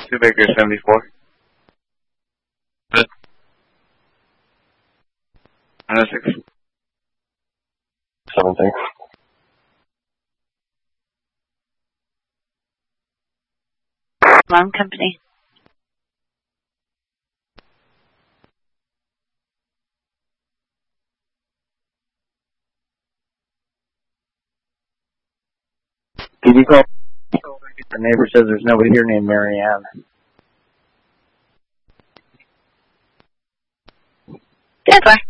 Studebaker 74. 906. 7 thanks. Alarm company. Did you call? The neighbor says there's nobody here named Marianne. That's why.